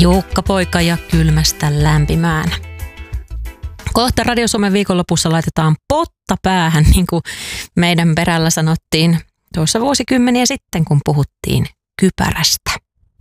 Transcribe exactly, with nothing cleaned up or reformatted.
Juukka-poika ja kylmästä lämpimään. Kohta Radio Suomen viikonlopussa laitetaan potta päähän, niin kuin meidän perällä sanottiin tuossa vuosikymmeniä sitten, kun puhuttiin kypärästä.